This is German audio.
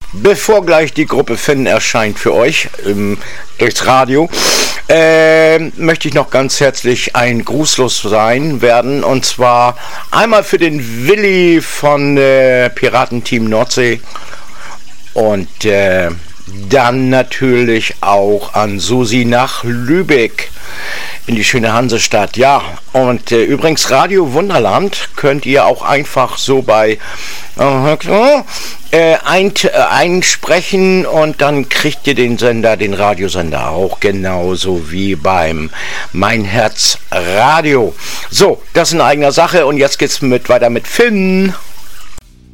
Bevor gleich die Gruppe Finn erscheint für euch durchs Radio, möchte ich noch ganz herzlich ein Grußlos sein werden. Und zwar einmal für den Willi von Piratenteam Nordsee und dann natürlich auch an Susi nach Lübeck in die schöne Hansestadt. Ja, und übrigens Radio Wunderland könnt ihr auch einfach so bei einsprechen und dann kriegt ihr den Sender, den Radiosender auch genauso wie beim Mein Herz Radio. So, das ist in eigener Sache und jetzt geht's weiter mit Finn.